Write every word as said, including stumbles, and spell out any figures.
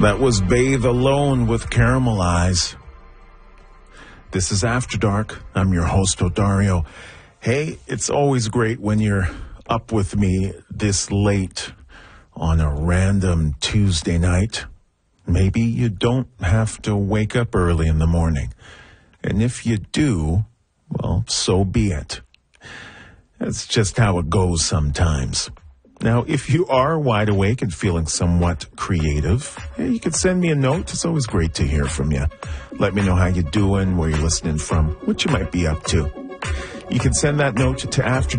That was Bathe Alone with Caramel Eyes. This is After Dark. I'm your host, Odario. Hey, it's always great when you're up with me this late on a random Tuesday night. Maybe you don't have to wake up early in the morning. And if you do, well, so be it. That's just how it goes sometimes. Now, if you are wide awake and feeling somewhat creative, yeah, you can send me a note. It's always great to hear from you. Let me know how you're doing, where you're listening from, what you might be up to. You can send that note to after